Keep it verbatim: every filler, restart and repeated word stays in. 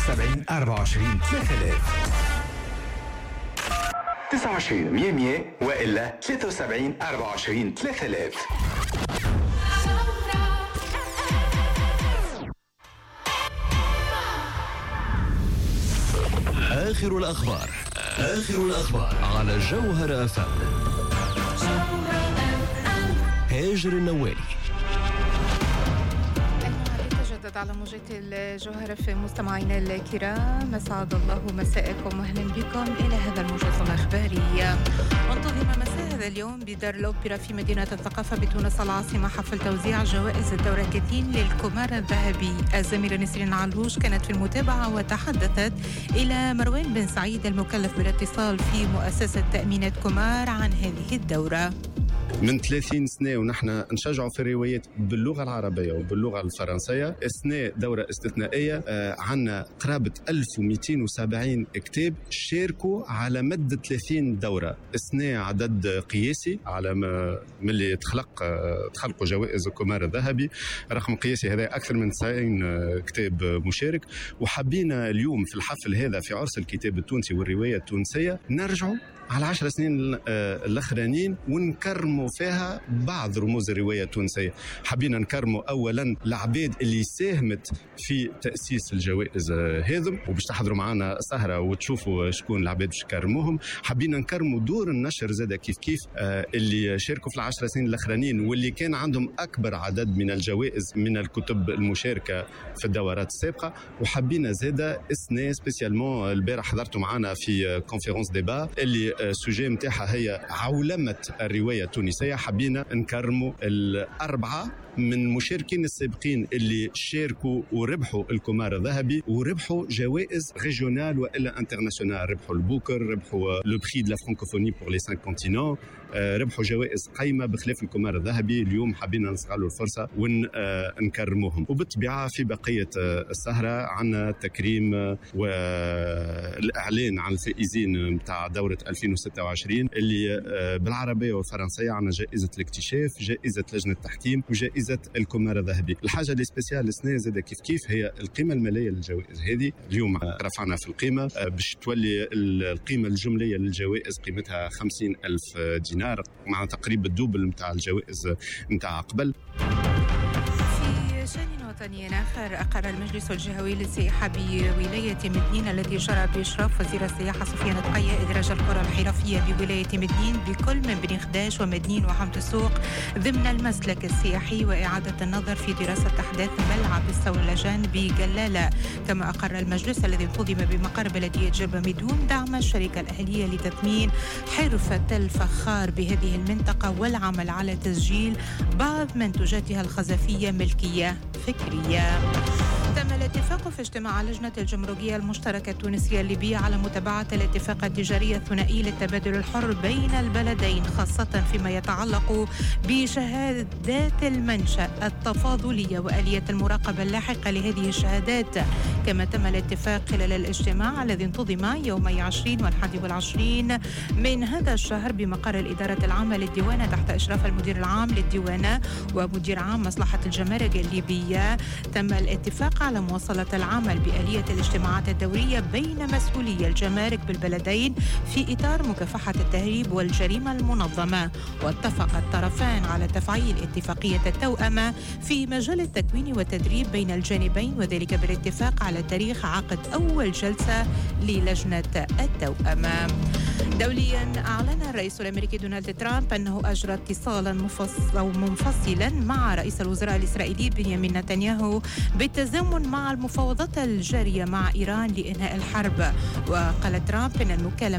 سبعين أربعة وعشرين ثلاثة آلاف تسعة وعشرين مية مية وإلا ثلاثة وسبعين أربعة وعشرين ثلاثة آلاف. آخر الأخبار آخر الأخبار على جوهر أف أم. هاجر النوالي. على موجة الجوهرة في مستمعينا الكرام، مسعد الله مساءكم واهلا بكم إلى هذا الموجز الإخباري. انتظم مساء هذا اليوم بدار الأوبرا في مدينة الثقافة بتونس العاصمة حفل توزيع جوائز الدورة كاثين للكمار الذهبي. الزميلة نسرين علوش كانت في المتابعة وتحدثت إلى مروان بن سعيد المكلف بالاتصال في مؤسسة تأمينات كمار عن هذه الدورة. من ثلاثين سنة ونحن نشجعوا في الروايات باللغة العربية وباللغة الفرنسية. السنة دورة استثنائية، آه عنا قرابة ألف ومئتين وسبعين كتاب شاركوا على مدى ثلاثين دورة. السنة عدد قياسي على ما ملي تخلق آه تخلقوا جوائز الكمار الذهبي، رقم قياسي هذا أكثر من تسعين آه كتاب مشارك. وحبينا اليوم في الحفل هذا في عرس الكتاب التونسي والرواية التونسية نرجعوا على عشر سنين الأخرانيين ونكرموا فيها بعض رموز الرواية التونسية. حبينا نكرموا أولا العباد اللي ساهمت في تأسيس الجوائز هذم، وباش تحضروا معنا سهرة وتشوفوا شكون العباد باش نكرموهم. حبينا نكرموا دور النشر زادة كيف كيف اللي شاركوا في العشر سنين الأخرانيين واللي كان عندهم أكبر عدد من الجوائز من الكتب المشاركة في الدورات السابقة. وحبينا زادة اسنا سبيسيالمون البارح حضرتوا معنا في كونفيرونس ديبا اللي السوجي متاعها هي عولمة الرواية التونسية. حبينا نكرموا الأربعة من مشاركين السابقين اللي شاركوا وربحوا الكمار الذهبي وربحوا جوائز ريجيونال وإلا انترناسيونال. ربحوا البوكر، ربحوا لو بري دو لا فرانكوفوني بور لي سانك كونتينون، ربحوا جوائز قيمة بخلاف الكمار الذهبي. اليوم حبينا نستغلوا الفرصة ونكرموهم. وبالطبيعة في بقية السهرة عنا تكريم والإعلان عن الفائزين متاع دورة ألفين وستة وعشرين اللي بالعربية والفرنسية. عنا جائزة الاكتشاف، جائزة لجنة التحكيم، وجائزة الكمار الذهبي. الحاجة اللي سبيسيال السنة زادة كيف كيف هي القيمة المالية للجوائز هذه. اليوم رفعنا في القيمة باش تولي القيمة الجملية للجوائز قيمتها خمسين ألف دينار، مع تقريبا الدوبل متاع الجوائز متاع قبل. وطني آخر، أقر المجلس الجهوي للسياحة بولاية مدنين الذي جرى بإشراف وزير السياحة سفيان تقية إدراج القرى الحرفية بولاية مدنين بكل من بني خداش ومدنين وحمد السوق ضمن المسلك السياحي وإعادة النظر في دراسة أحداث ملعب السولجان بجلالة. كما أقر المجلس الذي انتظم بمقر بلدية جربة ميدون دعم الشركة الأهلية لتثمين حرفة الفخار بهذه المنطقة والعمل على تسجيل بعض منتوجاتها الخزفية ملكية فكرية. تم الاتفاق في اجتماع لجنة الجمركية المشتركة التونسية الليبية على متابعة الاتفاق التجاري الثنائي للتبادل الحر بين البلدين، خاصة فيما يتعلق بشهادات المنشأ التفاضلية وآلية المراقبة اللاحقة لهذه الشهادات. كما تم الاتفاق خلال الاجتماع الذي انتظم يومي عشرين والحادي والعشرين من هذا الشهر بمقر الإدارة العامة للديوانة تحت إشراف المدير العام للديوانة ومدير عام مصلحة الجمارك الليبية. تم الاتفاق على مواصلة العمل بآلية الاجتماعات الدورية بين مسؤولي الجمارك بالبلدين في إطار مكافحة التهريب والجريمة المنظمة. واتفق الطرفان على تفعيل اتفاقية التوأمة في مجال التكوين والتدريب بين الجانبين، وذلك بالاتفاق على تاريخ عقد أول جلسة للجنة التوأمة. دوليا، أعلن الرئيس الأمريكي دونالد ترامب أنه أجرى اتصالا منفصلا مع رئيس الوزراء الإسرائيلي بنيامين نتنياهو بالتزامن مع المفاوضات الجارية مع إيران لإنهاء الحرب. وقال ترامب أن المكالمة